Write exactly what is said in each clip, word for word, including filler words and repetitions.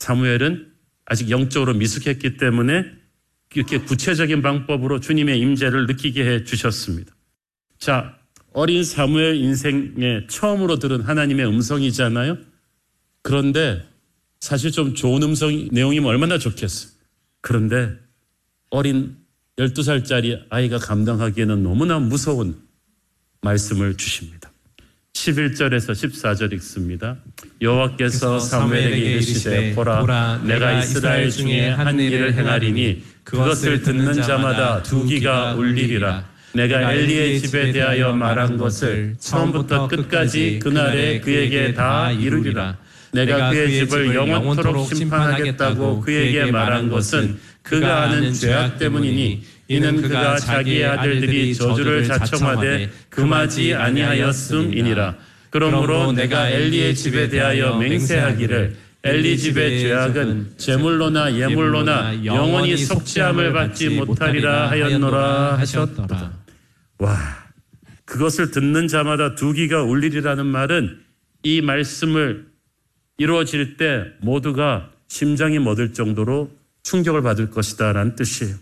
사무엘은 아직 영적으로 미숙했기 때문에 이렇게 구체적인 방법으로 주님의 임재를 느끼게 해 주셨습니다. 자, 어린 사무엘 인생에 처음으로 들은 하나님의 음성이잖아요. 그런데 사실 좀 좋은 음성 내용이면 얼마나 좋겠어요. 그런데 어린 열두 살짜리 아이가 감당하기에는 너무나 무서운 말씀을 주십니다. 십일 절에서 십사 절 읽습니다. 여호와께서 사무엘에게 이르시되 보라, 내가 이스라엘 중에 한 일을 행하리니 그것을 듣는 자마다 두 귀가 울리리라. 내가 엘리의 집에 대하여 말한 것을 처음부터 끝까지 그날에 그에게 다 이루리라. 내가 그의 집을 영원토록 심판하겠다고 그에게 말한 것은 그가 아는 죄악 때문이니 이는 그가 자기의 아들들이 저주를 자청하되 금하지 아니하였음이니라. 그러므로 내가 엘리의 집에 대하여 맹세하기를 엘리 집의 죄악은 제물로나 예물로나 영원히 속죄함을 받지 못하리라 하였노라 하셨더라. 와, 그것을 듣는 자마다 두 귀가 울리리라는 말은 이 말씀을 이루어질 때 모두가 심장이 멎을 정도로 충격을 받을 것이다 라는 뜻이에요.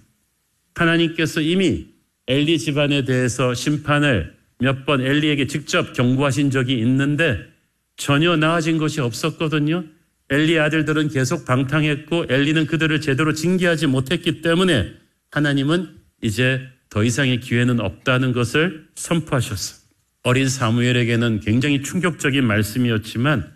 하나님께서 이미 엘리 집안에 대해서 심판을 몇 번 엘리에게 직접 경고하신 적이 있는데 전혀 나아진 것이 없었거든요. 엘리 아들들은 계속 방탕했고 엘리는 그들을 제대로 징계하지 못했기 때문에 하나님은 이제 더 이상의 기회는 없다는 것을 선포하셨어요. 어린 사무엘에게는 굉장히 충격적인 말씀이었지만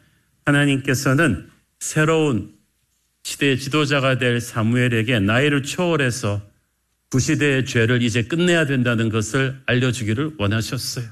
하나님께서는 새로운 시대의 지도자가 될 사무엘에게 나이를 초월해서 구시대의 죄를 이제 끝내야 된다는 것을 알려주기를 원하셨어요.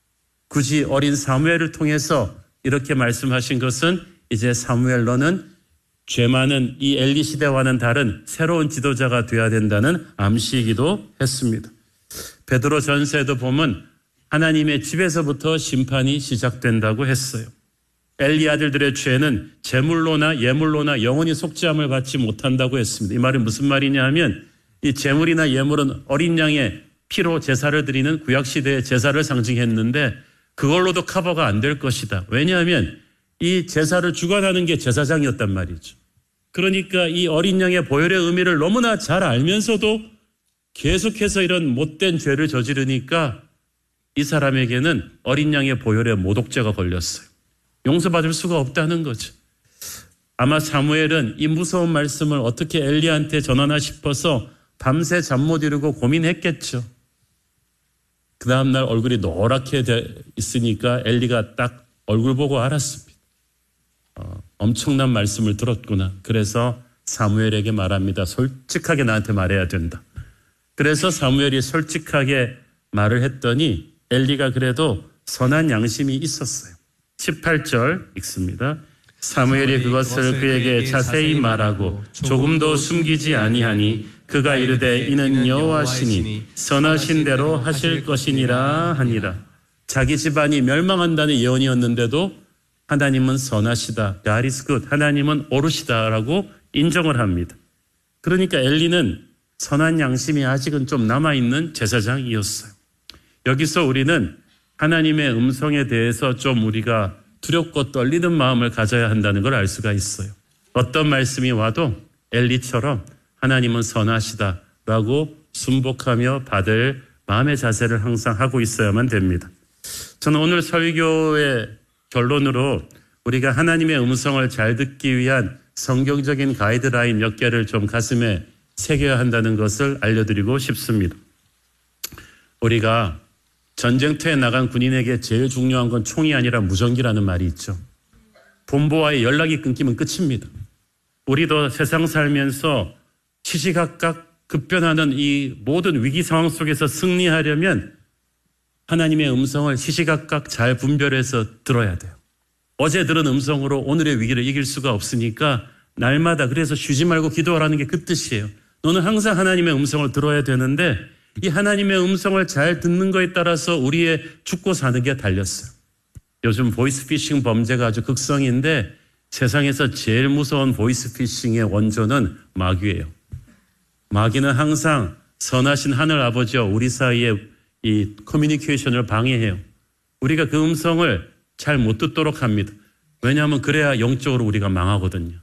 굳이 어린 사무엘을 통해서 이렇게 말씀하신 것은 이제 사무엘 너는 죄 많은 이 엘리 시대와는 다른 새로운 지도자가 되어야 된다는 암시이기도 했습니다. 베드로 전서에도 보면 하나님의 집에서부터 심판이 시작된다고 했어요. 엘리 아들들의 죄는 제물로나 예물로나 영원히 속죄함을 받지 못한다고 했습니다. 이 말은 무슨 말이냐 하면 이 제물이나 예물은 어린 양의 피로 제사를 드리는 구약시대의 제사를 상징했는데 그걸로도 커버가 안 될 것이다. 왜냐하면 이 제사를 주관하는 게 제사장이었단 말이죠. 그러니까 이 어린 양의 보혈의 의미를 너무나 잘 알면서도 계속해서 이런 못된 죄를 저지르니까 이 사람에게는 어린 양의 보혈의 모독죄가 걸렸어요. 용서받을 수가 없다는 거죠. 아마 사무엘은 이 무서운 말씀을 어떻게 엘리한테 전하나 싶어서 밤새 잠 못 이루고 고민했겠죠. 그 다음날 얼굴이 노랗게 있으니까 엘리가 딱 얼굴 보고 알았습니다. 어, 엄청난 말씀을 들었구나. 그래서 사무엘에게 말합니다. 솔직하게 나한테 말해야 된다. 그래서 사무엘이 솔직하게 말을 했더니 엘리가 그래도 선한 양심이 있었어요. 십팔 절 읽습니다. 사무엘이 그것을 그에게 자세히 말하고 조금도 숨기지 아니하니 그가 이르되 이는 여호와시니 선하신 대로 하실 것이니라 하니라. 자기 집안이 멸망한다는 예언이었는데도 하나님은 선하시다. God is good. 하나님은 옳으시다라고 인정을 합니다. 그러니까 엘리는 선한 양심이 아직은 좀 남아있는 제사장이었어요. 여기서 우리는 하나님의 음성에 대해서 좀 우리가 두렵고 떨리는 마음을 가져야 한다는 걸 알 수가 있어요. 어떤 말씀이 와도 엘리처럼 하나님은 선하시다라고 순복하며 받을 마음의 자세를 항상 하고 있어야만 됩니다. 저는 오늘 설교의 결론으로 우리가 하나님의 음성을 잘 듣기 위한 성경적인 가이드라인 몇 개를 좀 가슴에 새겨야 한다는 것을 알려드리고 싶습니다. 우리가 전쟁터에 나간 군인에게 제일 중요한 건 총이 아니라 무전기라는 말이 있죠. 본부와의 연락이 끊기면 끝입니다. 우리도 세상 살면서 시시각각 급변하는 이 모든 위기 상황 속에서 승리하려면 하나님의 음성을 시시각각 잘 분별해서 들어야 돼요. 어제 들은 음성으로 오늘의 위기를 이길 수가 없으니까 날마다 그래서 쉬지 말고 기도하라는 게 그 뜻이에요. 너는 항상 하나님의 음성을 들어야 되는데 이 하나님의 음성을 잘 듣는 것에 따라서 우리의 죽고 사는 게 달렸어요. 요즘 보이스피싱 범죄가 아주 극성인데 세상에서 제일 무서운 보이스피싱의 원조는 마귀예요. 마귀는 항상 선하신 하늘 아버지와 우리 사이에 이 커뮤니케이션을 방해해요. 우리가 그 음성을 잘 못 듣도록 합니다. 왜냐하면 그래야 영적으로 우리가 망하거든요.